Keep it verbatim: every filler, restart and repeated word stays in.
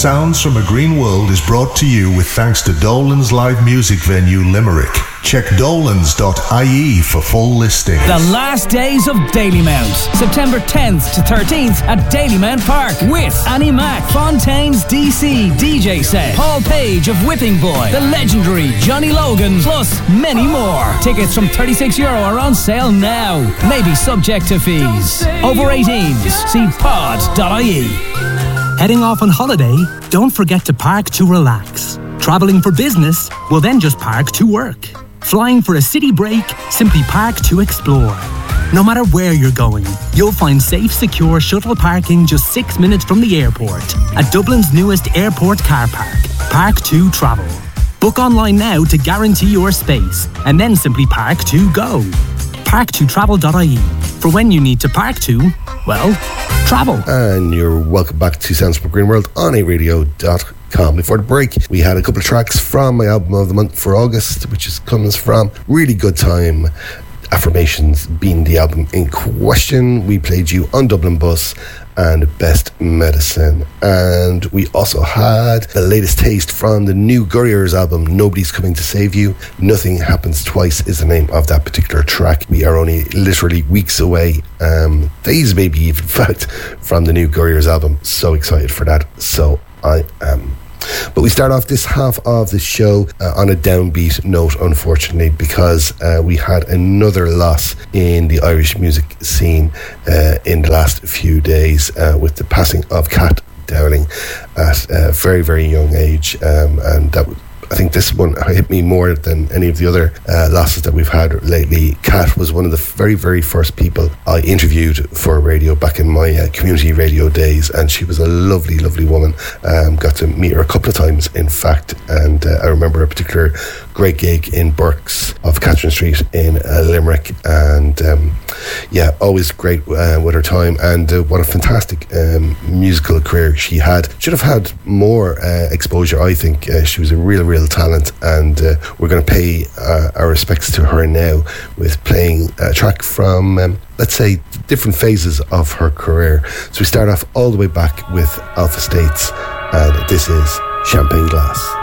Sounds from a Green World is brought to you with thanks to Dolan's live music venue Limerick. Check dolans dot I E for full listings. The last days of Dalymount, September tenth to thirteenth at Dalymount Park with Annie Mac, Fontaine's D C D J set, Paul Page of Whipping Boy, the legendary Johnny Logan, plus many more. Tickets from thirty-six euro are on sale now. Maybe subject to fees. Over eighteens, see pod dot I E. Heading off on holiday? Don't forget to park to relax. Travelling for business? Well, then just park to work. Flying for a city break? Simply park to explore. No matter where you're going, you'll find safe, secure shuttle parking just six minutes from the airport at Dublin's newest airport car park, Park two Travel. Book online now to guarantee your space, and then simply park to go. park to travel dot I E. For when you need to park to, well, travel. And you're welcome back to Sounds from Green World on a radio dot com. Before the break, we had a couple of tracks from my album of the month for August, which is comes from Really Good Time, Affirmations being the album in question. We played you On Dublin Bus and Best Medicine. And we also had the latest taste from the new Gurriers album, Nobody's Coming to Save You. Nothing Happens Twice is the name of that particular track. We are only literally weeks away, um, days maybe even, in fact, from the new Gurriers album. So excited for that. So I am. But we start off this half of the show uh, on a downbeat note, unfortunately, because uh, we had another loss in the Irish music scene uh, in the last few days uh, with the passing of Kat Dowling at a very, very young age. Um, and that I think this one hit me more than any of the other uh, losses that we've had lately. Kat was one of the very, very first people I interviewed for radio back in my uh, community radio days, and she was a lovely, lovely woman. Um, got to meet her a couple of times, in fact, and uh, I remember a particular great gig in Burke's of Catherine Street in uh, Limerick, and um, yeah, always great uh, with her time, and uh, what a fantastic um, musical career she had. Should have had more uh, exposure, I think. Uh, she was a real, real talent, and uh, we're going to pay uh, our respects to her now with playing a track from um, let's say different phases of her career. So we start off all the way back with Alpha States, and this is Champagne Glass.